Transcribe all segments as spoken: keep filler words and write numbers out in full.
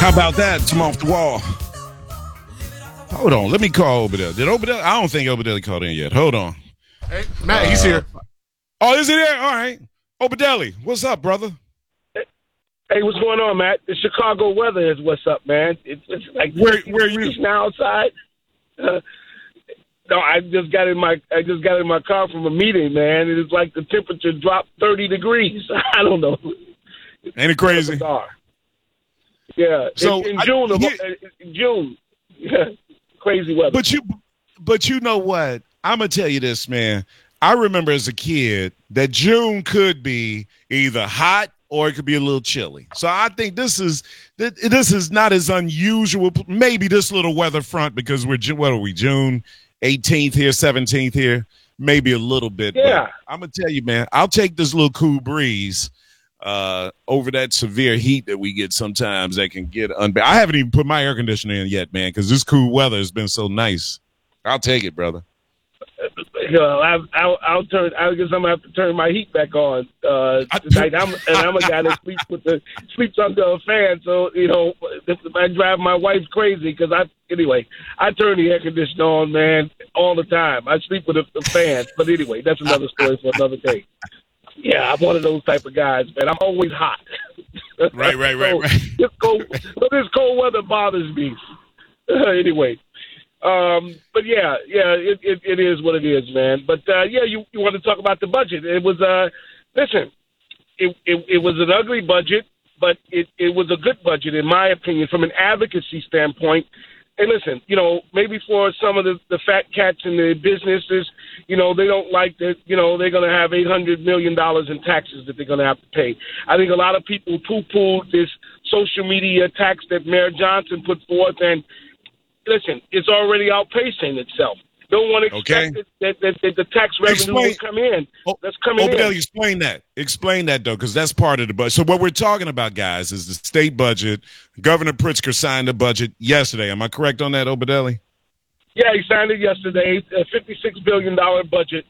How about that? Some off the wall. Hold on. Let me call Obadell. Did Obadell? I don't think Obadell called in yet. Hold on. Hey, Matt, uh, he's here. Oh, is he there? All right. Obadell, what's up, brother? Hey, what's going on, Matt? The Chicago weather is what's up, man. It's, it's like where where you now outside. Uh, no, I just got in my I just got in my car from a meeting, man. It's like the temperature dropped thirty degrees. I don't know. Ain't it crazy? Yeah. So in, in I, June, yeah. in June, yeah, crazy weather. But you, but you know what? I'm gonna tell you this, man. I remember as a kid that June could be either hot or it could be a little chilly. So I think this is this is not as unusual. Maybe this little weather front because we're what are we June eighteenth here, seventeenth here, maybe a little bit. Yeah, but I'm gonna tell you, man. I'll take this little cool breeze uh, over that severe heat that we get sometimes that can get unbearable. I haven't even put my air conditioner in yet, man, because this cool weather has been so nice. I'll take it, brother. You know, I, I'll, I'll turn. I guess I'm gonna have to turn my heat back on uh, tonight. I'm, and I'm a guy that sleeps with the sleeps under a fan. So you know, if I drive my wife crazy because I anyway, I turn the air conditioner on, man, all the time. I sleep with a, a fan. But anyway, that's another story for another day. Yeah, I'm one of those type of guys, man. I'm always hot. Right, right, right, so right. This cold, so this cold weather bothers me. Uh, anyway. Um, but yeah, yeah, it, it, it is what it is, man. But uh, yeah, you, you want to talk about the budget? It was, uh, listen, it, it it was an ugly budget, but it, it was a good budget in my opinion from an advocacy standpoint. And listen, you know, maybe for some of the, the fat cats in the businesses, you know, they don't like that, you know, they're going to have eight hundred million dollars in taxes that they're going to have to pay. I think a lot of people poo-pooed this social media tax that Mayor Johnson put forth, and listen, it's already outpacing itself. No one expected okay. that, that, that the tax revenue explain, would come in. Oh, That's coming Obadell, in. Explain that. Explain that, though, because that's part of the budget. So what we're talking about, guys, is the state budget. Governor Pritzker signed the budget yesterday. Am I correct on that, Obadell? Yeah, he signed it yesterday, a fifty-six billion dollars budget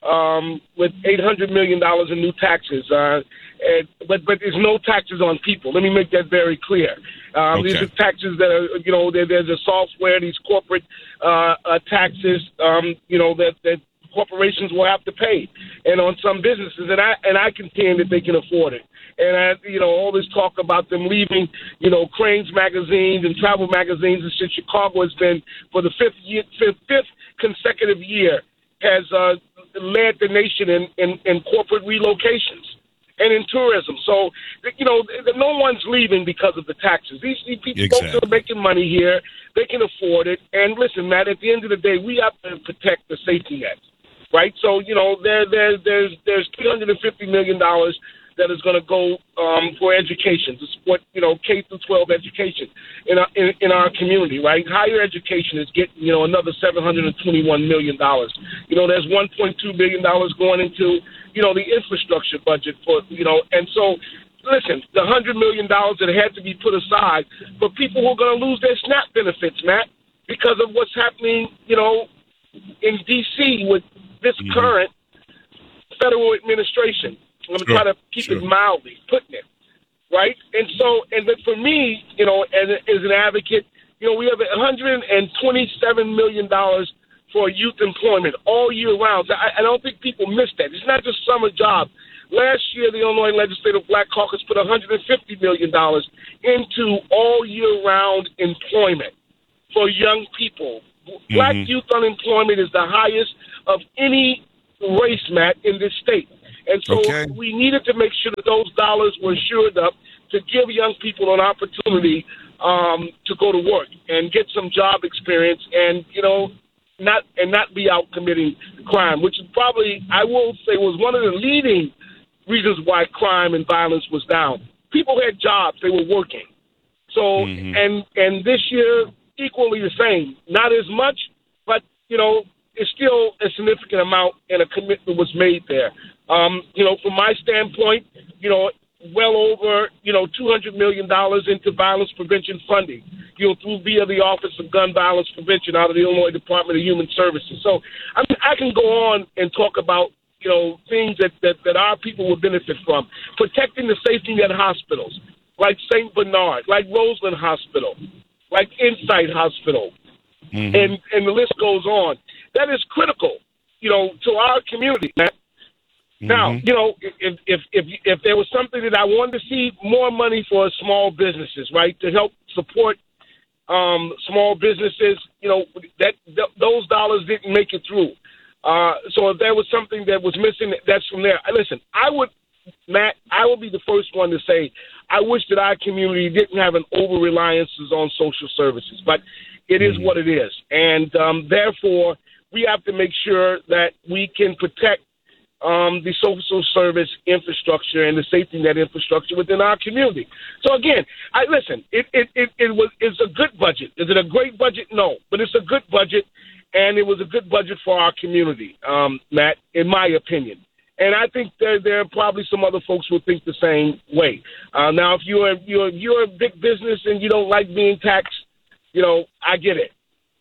um, with eight hundred million dollars in new taxes. Uh, and, but but there's no taxes on people. Let me make that very clear. Um, okay. These are taxes that are, you know, there, there's a software, these corporate uh, uh, taxes, um, you know, that, that corporations will have to pay, and on some businesses, and I and I contend that they can afford it. And I, you know, all this talk about them leaving, you know, Cranes magazines and travel magazines and shit. Chicago has been for the fifth year, fifth, fifth consecutive year has uh, led the nation in, in, in corporate relocations and in tourism. So, you know, no one's leaving because of the taxes. These, these people exactly. folks are making money here. They can afford it. And listen, Matt, at the end of the day, we have to protect the safety net, right? So, you know, there, there, there's there's three hundred fifty million dollars that is going to go um, for education, to support, you know, K through twelve education in our, in, in our community, right? Higher education is getting, you know, another seven hundred twenty-one million dollars. You know, there's one point two billion dollars going into, you know, the infrastructure budget for, you know, and so, listen, the one hundred million dollars that had to be put aside for people who are going to lose their SNAP benefits, Matt, because of what's happening, you know, in D C with this mm-hmm. current federal administration. I'm going to try to keep sure. it mildly, putting it, right? And so, and then for me, you know, as, as an advocate, you know, we have one hundred twenty-seven million dollars for youth employment all year round. So I, I don't think people miss that. It's not just summer jobs. Last year, the Illinois Legislative Black Caucus put one hundred fifty million dollars into all year round employment for young people. Mm-hmm. Black youth unemployment is the highest of any race, Matt, in this state. And so okay. we needed to make sure that those dollars were shored up to give young people an opportunity um, to go to work and get some job experience and, you know, not and not be out committing crime, which is probably, I will say, was one of the leading reasons why crime and violence was down. People had jobs. They were working. So, mm-hmm. and and this year, equally the same. Not as much, but, you know, it's still a significant amount and a commitment was made there. Um, you know, from my standpoint, you know, well over, you know, two hundred million dollars into violence prevention funding, you know, through via the Office of Gun Violence Prevention out of the Illinois Department of Human Services. So I mean, I can go on and talk about, you know, things that, that, that our people will benefit from. Protecting the safety net hospitals, like Saint Bernard, like Roseland Hospital, like Insight Hospital, mm-hmm. and, and the list goes on. That is critical, you know, to our community, man. Mm-hmm. Now, you know, if, if if if there was something that I wanted to see, more money for small businesses, right, to help support um, small businesses, you know, that th- those dollars didn't make it through. Uh, so if there was something that was missing, that's from there. Listen, I would, Matt, I will be the first one to say I wish that our community didn't have an over-reliance on social services, but it is mm-hmm. what it is. And um, therefore, we have to make sure that we can protect um, the social service infrastructure and the safety net infrastructure within our community. So again, I listen, it, it, it, it was, it's a good budget. Is it a great budget? No, but it's a good budget. And it was a good budget for our community, um, Matt, in my opinion. And I think there, there are probably some other folks who think the same way. Uh, now, if you're, you're, you're a big business and you don't like being taxed, you know, I get it.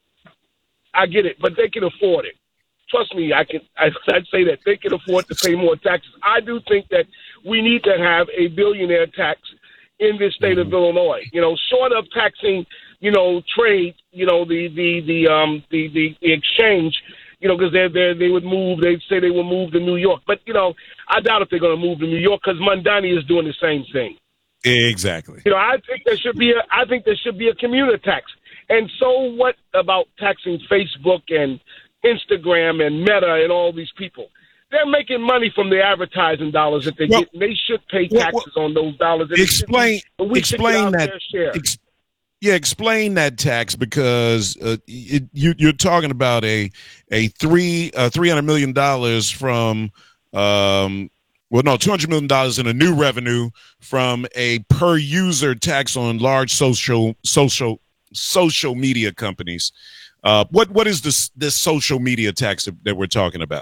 I get it, but they can afford it. Trust me, I can. I, I'd say that they can afford to pay more taxes. I do think that we need to have a billionaire tax in this state of Illinois. You know, short of taxing, you know, trade, you know, the the the um the the, the exchange, you know, because they they they would move. They'd say they would move to New York, but you know, I doubt if they're going to move to New York because Mamdani is doing the same thing. Exactly. You know, I think there should be a I think there should be a commuter tax. And so what about taxing Facebook and Instagram and Meta and all these people? They're making money from the advertising dollars that they well, get. And they should pay taxes well, well, on those dollars. Explain, be, explain that. Ex, yeah, explain that tax because uh, it, you, you're talking about a a three uh, three hundred million dollars from um, well, no, two hundred million dollars in a new revenue from a per user tax on large social social social media companies. Uh, what what is this this social media tax that we're talking about?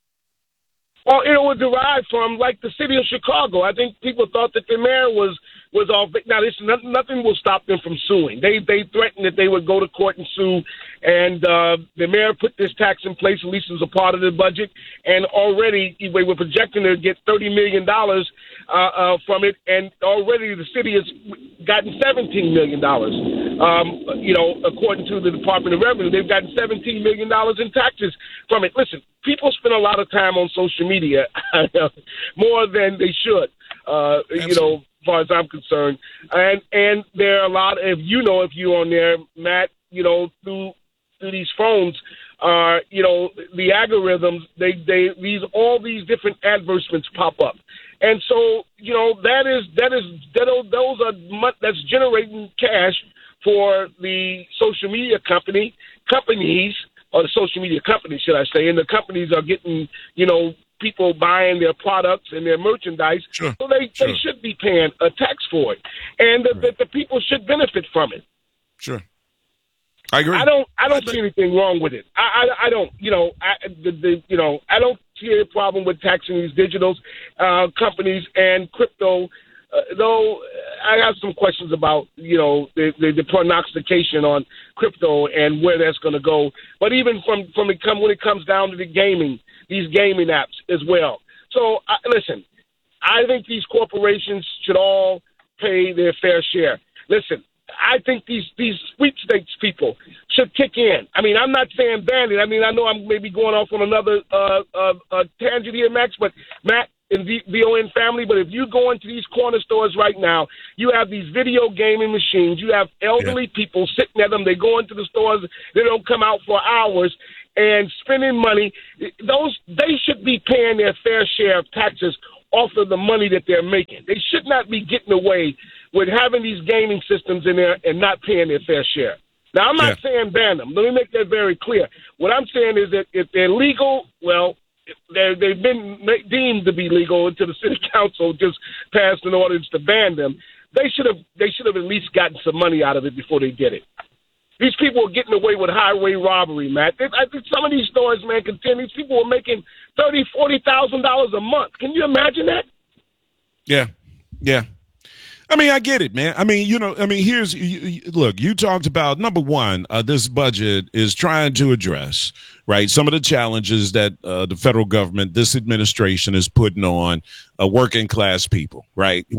Well, it was derived from, like, the city of Chicago. I think people thought that the mayor was was off. Now, this nothing, nothing will stop them from suing. They they threatened that they would go to court and sue, and uh, the mayor put this tax in place, at least as a part of the budget, and already we were projecting to get thirty million dollars uh, uh, from it, and already the city has gotten seventeen million dollars. Um, you know, according to the Department of Revenue, they've gotten seventeen million dollars in taxes from it. Listen, people spend a lot of time on social media, more than they should, uh, you know, as far as I'm concerned. And and there are a lot of, you know, if you're on there, Matt, you know, through through these phones, uh, you know, the algorithms, they, they these all these different advertisements pop up. And so, you know, that is that is that those are that's generating cash for the social media company companies. Or the social media companies, should I say, and the companies are getting, you know, people buying their products and their merchandise, sure. so they, sure. they should be paying a tax for it, and the, right. the, the people should benefit from it. Sure, I agree. I don't, I don't see anything wrong with it. I, I, I don't, you know, I, the, the, you know, I don't see a problem with taxing these digital uh, companies and crypto. Uh, though I have some questions about, you know, the, the, the prognostication on crypto and where that's going to go. But even from, from it come, when it comes down to the gaming, these gaming apps as well. So, uh, listen, I think these corporations should all pay their fair share. Listen, I think these, these sweepstakes people should kick in. I mean, I'm not saying ban it. I mean, I know I'm maybe going off on another uh, uh, uh, tangent here, Max, but Matt, in the V O N family, but if you go into these corner stores right now, you have these video gaming machines. You have elderly yeah. people sitting at them. They go into the stores. They don't come out for hours and spending money. Those they should be paying their fair share of taxes off of the money that they're making. They should not be getting away with having these gaming systems in there and not paying their fair share. Now, I'm not yeah. saying ban them. Let me make that very clear. What I'm saying is that if they're legal, well, They're, they've been deemed to be legal until the city council just passed an ordinance to ban them. They should have they should have at least gotten some money out of it before they did it. These people are getting away with highway robbery, Matt. They, I think some of these stores, man, contend these people are making thirty, forty thousand dollars a month. Can you imagine that? Yeah, yeah. I mean, I get it, man. I mean, you know, I mean, here's, you, you, look, you talked about, number one, uh, this budget is trying to address, right, some of the challenges that uh, the federal government, this administration is putting on uh, working class people, right? We,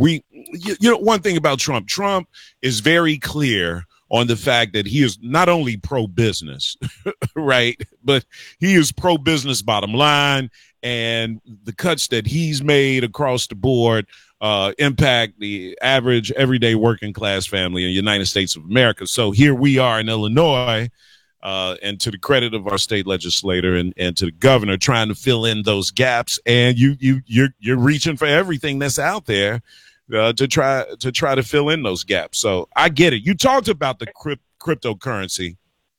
you, you know, one thing about Trump, Trump is very clear on the fact that he is not only pro-business, right, but he is pro-business bottom line, and the cuts that he's made across the board uh, impact the average, everyday working class family in the United States of America. So here we are in Illinois, uh, and to the credit of our state legislator and, and to the governor, trying to fill in those gaps, and you you you're you're reaching for everything that's out there Uh, to try to try to fill in those gaps. So I get it. You talked about the crypt, cryptocurrency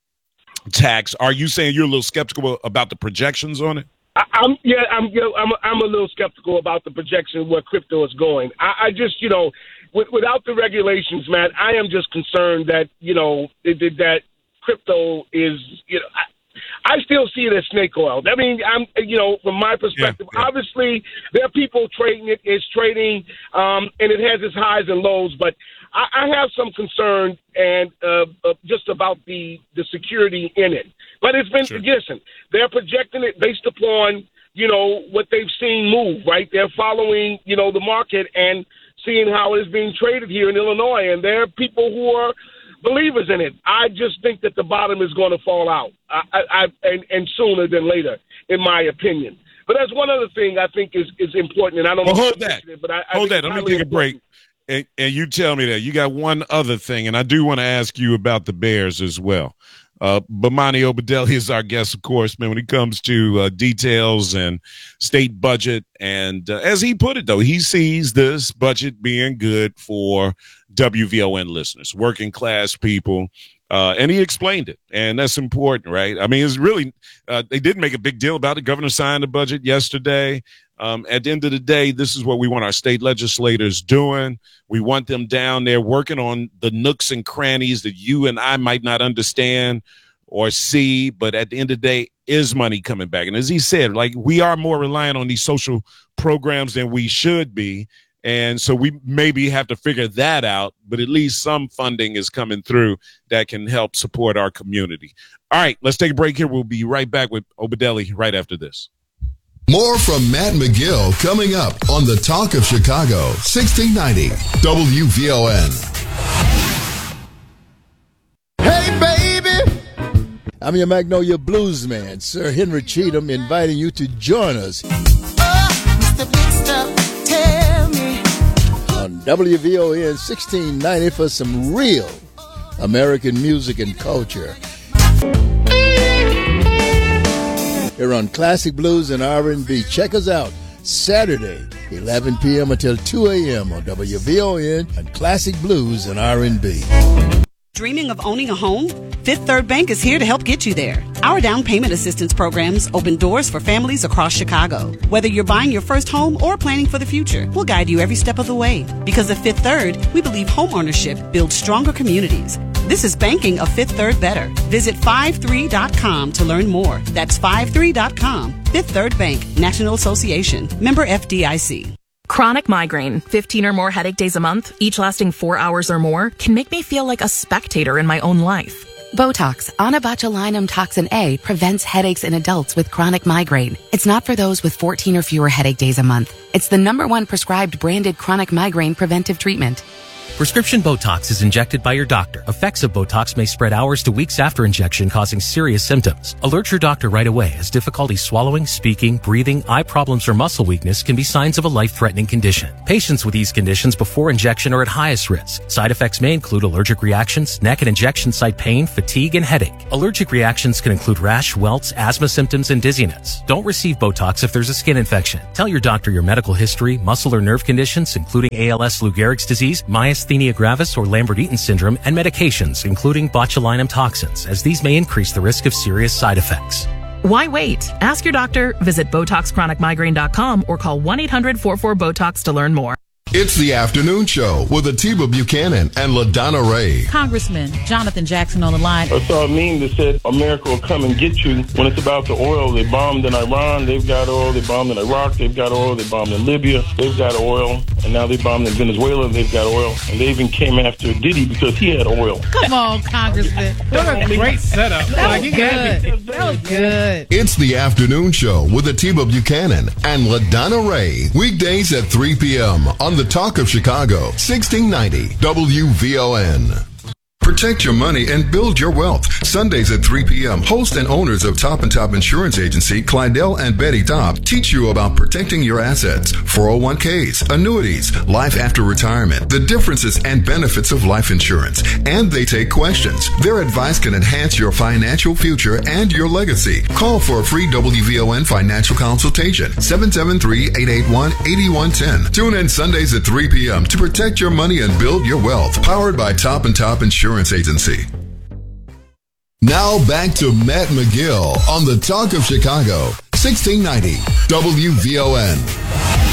tax. Are you saying you're a little skeptical about the projections on it? I, I'm yeah, I'm yeah, I'm I'm a little skeptical about the projection of where crypto is going. I, I just you know, with, without the regulations, Matt, I am just concerned that you know that, that crypto is you know. I, I still see it as snake oil. I mean, I'm, you know, from my perspective, yeah, yeah. obviously there are people trading it. It's trading, um, and it has its highs and lows. But I, I have some concern and uh, uh, just about the, the security in it. But it's been, sure. listen, they're projecting it based upon, you know, what they've seen move, right? They're following, you know, the market and seeing how it is being traded here in Illinois. And there are people who are believers in it. I just think that the bottom is going to fall out, I, I, and, and sooner than later, in my opinion. But that's one other thing I think is, is important, and I don't well, know. Hold that. It, but I, hold I that. Let me take a break, and, and you tell me that. You got one other thing, and I do want to ask you about the Bears as well. Uh, Bomani Obadele is our guest, of course, man, when it comes to uh, details and state budget. And uh, as he put it, though, he sees this budget being good for W V O N listeners, working class people. Uh, and he explained it. And that's important, right? I mean, it's really uh, they did make a big deal about it. Governor signed the budget yesterday. Um, at the end of the day, this is what we want our state legislators doing. We want them down there working on the nooks and crannies that you and I might not understand or see. But at the end of the day, is money coming back? And as he said, like, we are more reliant on these social programs than we should be. And so we maybe have to figure that out, but at least some funding is coming through that can help support our community. All right, let's take a break here. We'll be right back with Obadele right after this. More from Matt McGill coming up on the Talk of Chicago, sixteen ninety W V O N. Hey, baby! I'm your Magnolia Blues man, Sir Henry Cheatham, inviting you to join us oh, Mister Big Stuff, tell me. on W V O N sixteen ninety for some real American music and culture. Here on Classic Blues and R and B. Check us out Saturday, eleven p.m. until two a.m. on W V O N and Classic Blues and R and B. Dreaming of owning a home? Fifth Third Bank is here to help get you there. Our down payment assistance programs open doors for families across Chicago. Whether you're buying your first home or planning for the future, we'll guide you every step of the way. Because at Fifth Third, we believe home ownership builds stronger communities. This is banking of Fifth Third better. Visit five three dot com to learn more. That's five three dot com. Fifth Third Bank, National Association. Member F D I C. Chronic migraine, fifteen or more headache days a month, each lasting four hours or more, can make me feel like a spectator in my own life. Botox, onabotulinum toxin A, prevents headaches in adults with chronic migraine. It's not for those with fourteen or fewer headache days a month. It's the number one prescribed branded chronic migraine preventive treatment. Prescription Botox is injected by your doctor. Effects of Botox may spread hours to weeks after injection, causing serious symptoms. Alert your doctor right away, as difficulty swallowing, speaking, breathing, eye problems, or muscle weakness can be signs of a life-threatening condition. Patients with these conditions before injection are at highest risk. Side effects may include allergic reactions, neck and injection site pain, fatigue, and headache. Allergic reactions can include rash, welts, asthma symptoms, and dizziness. Don't receive Botox if there's a skin infection. Tell your doctor your medical history, muscle or nerve conditions, including A L S, Lou Gehrig's disease, myasthenia gravis or Lambert-Eaton syndrome, and medications, including botulinum toxins, as these may increase the risk of serious side effects. Why wait? Ask your doctor, visit Botox Chronic Migraine dot com, or call one eight hundred four four BOTOX to learn more. It's the afternoon show with Atiba Buchanan and LaDonna Ray. Congressman Jonathan Jackson on the line. I saw a meme that said America will come and get you. When it's about the oil, they bombed in Iran, they've got oil. They bombed in Iraq, they've got oil. They bombed in Libya, they've got oil. and now they bombed in Venezuela. They've got oil, and they even came after Diddy because he had oil. Come on, Congressman. What a great setup. That Like, was you got me. good. That was good. It's the afternoon show with Atiba Buchanan and LaDonna Ray. Weekdays at three p.m. on the Talk of Chicago, sixteen ninety W V O N. Protect your money and build your wealth. Sundays at three p.m. Host and owners of Top and Top Insurance Agency, Clydell and Betty Top, teach you about protecting your assets, four oh one k's, annuities, life after retirement, the differences and benefits of life insurance, and they take questions. Their advice can enhance your financial future and your legacy. Call for a free W V O N financial consultation, seven seven three, eight eight one, eight one one zero. Tune in Sundays at three p.m. to protect your money and build your wealth. Powered by Top and Top Insurance Agency. Now back to Matt McGill on the Talk of Chicago, sixteen ninety W V O N.